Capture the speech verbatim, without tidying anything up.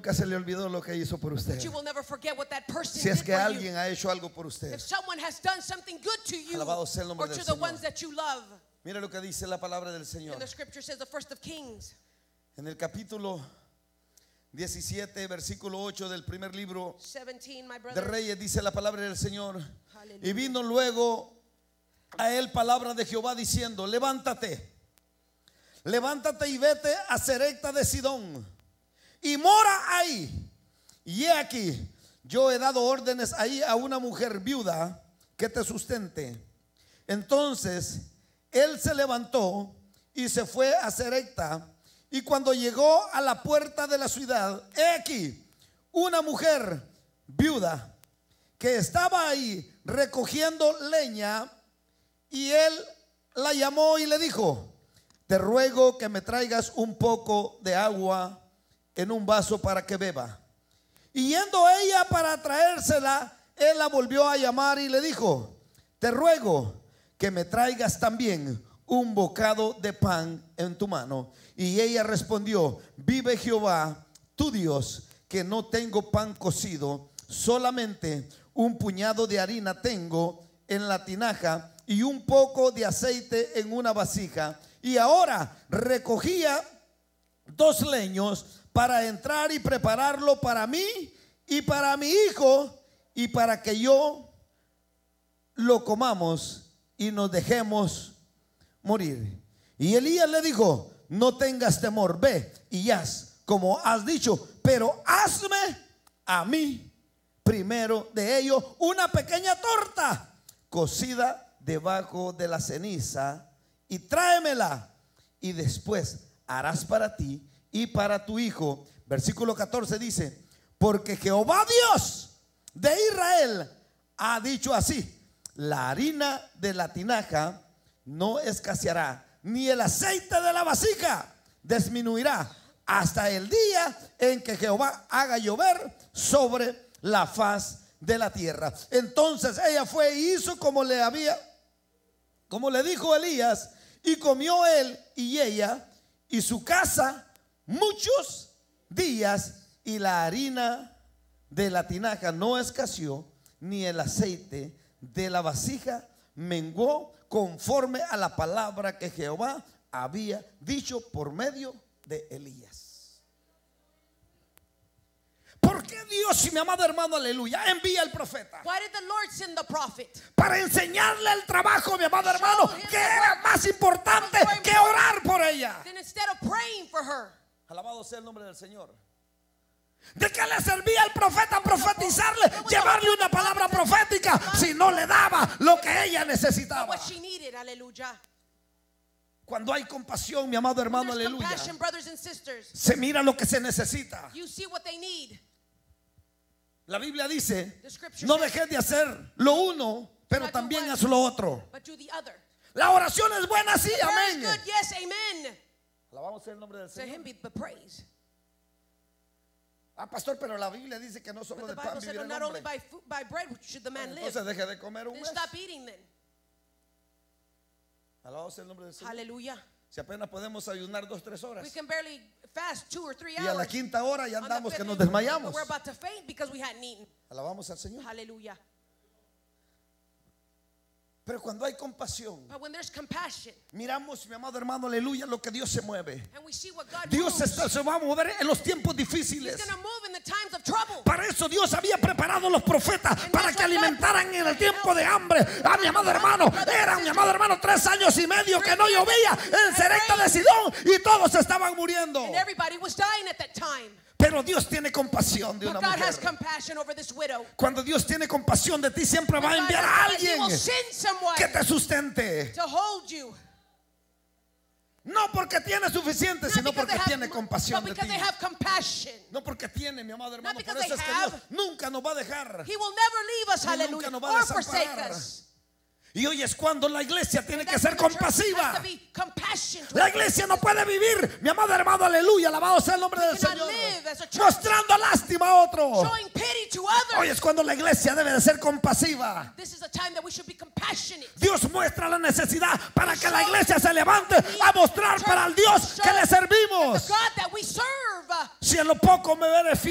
nunca se le olvidó lo que hizo por usted. But you will never forget what that person Si es did que for alguien you. ha hecho algo por usted. If someone has done something good to you, Alabado sea el nombre or del to the Señor. ones that you love. Mira lo que dice la palabra del Señor. And the scripture says, the first of Kings, En el capítulo diecisiete, versículo ocho del primer libro seventeen, my de brother. Reyes, dice la palabra del Señor. Hallelujah. Y vino luego a él palabra de Jehová diciendo: levántate, levántate y vete a Serepta de Sidón y mora ahí. Y he aquí, yo he dado órdenes ahí a una mujer viuda que te sustente. Entonces él se levantó y se fue a Serepta. Y cuando llegó a la puerta de la ciudad, he aquí una mujer viuda que estaba ahí recogiendo leña. Y él la llamó y le dijo: te ruego que me traigas un poco de agua en un vaso para que beba. Y yendo ella para traérsela, él la volvió a llamar y le dijo: te ruego que me traigas también un bocado de pan en tu mano. Y ella respondió: vive Jehová tu Dios, que no tengo pan cocido, solamente un puñado de harina tengo en la tinaja y un poco de aceite en una vasija. Y ahora recogía dos leños para entrar y prepararlo para mí y para mi hijo, y para que yo lo comamos y nos dejemos morir. Y Elías le dijo: no tengas temor, ve y haz como has dicho, pero hazme a mí primero de ello una pequeña torta cocida debajo de la ceniza, y tráemela, y después harás para ti y para tu hijo. Versículo catorce dice: porque Jehová Dios de Israel ha dicho así: la harina de la tinaja no escaseará, ni el aceite de la vasija disminuirá, hasta el día en que Jehová haga llover sobre la faz de la tierra. Entonces ella fue y hizo como le había, como le dijo Elías, y comió él y ella y su casa muchos días, y la harina de la tinaja no escaseó, ni el aceite de la vasija menguó, conforme a la palabra que Jehová había dicho por medio de Elías. ¿Por qué Dios, mi amado hermano, aleluya, envía al profeta? Why did the Lord send the prophet? Para enseñarle el trabajo, mi amado hermano, que era más importante que orar por ella. Then instead of praying for her, Alabado sea el nombre del Señor. ¿De qué le servía al profeta profetizarle, llevarle una palabra profética, si no le daba lo que ella necesitaba? what she needed? Hallelujah. Cuando hay compasión, mi amado hermano, There's aleluya, compassion, brothers and sisters. se mira lo que se necesita. You see what they need. La Biblia dice: The scripture no says, dejes de hacer lo uno, pero también haz lo otro. but do the other. La oración es buena, sí, Prayer is amén. good, yes, amen. Alabamos el nombre del To Señor. him be the praise. Ah, pastor, pero la Biblia dice que no solo But the de pan Bible said, vivirá no, el not only hombre. by food, by bread should the man live. Entonces deje de comer un Then mes. stop eating then. Alabado sea el nombre del Señor. Hallelujah. Si apenas podemos ayunar dos, tres horas, We can barely fast two or three y a la hours. quinta hora ya On the andamos que fifth nos day, desmayamos. We're about to faint because we hadn't eaten. Alabamos al Señor. Hallelujah. Pero cuando hay compasión, But when there's compassion miramos, mi amado hermano, aleluya, lo que Dios se mueve. and we see what God Dios moves, está- se va a mover en los tiempos He's difíciles. going to move in the times of trouble. Para eso Dios había preparado los profetas, para que alimentaran en el tiempo de hambre. A mi amado hermano, eran, mi amado hermano, tres años y medio que no llovía en Serepta de Sidón y todos estaban muriendo. And everybody was dying at that time. Pero Dios tiene compasión de But una God has mujer. compassion over this widow. Cuando Dios tiene compasión de ti, siempre va a God enviar has- a He alguien will send someone que te sustente. to hold you. No porque tiene suficiente, Not sino because porque they have, tiene compasión but de because ti. they have compassion. No porque tiene, mi amado hermano. Not Por because eso es they que have. Dios nunca nos va a dejar. He will never leave us, Él nunca hallelujah, nos va a or forsake desamparar. us. Y hoy es cuando la iglesia tiene que That's ser when the church compasiva. has to be compassionate. La iglesia no puede vivir, mi amado hermano, aleluya, alabado sea el nombre del cannot Señor, live as a church mostrando lástima a otro. Showing pity to others. Hoy es cuando la iglesia debe de ser compasiva. This is a time that we should be compassionate. Dios muestra la necesidad para que la iglesia se levante a mostrar para el Dios que le servimos. The God that we serve. Si en lo poco me beneficia,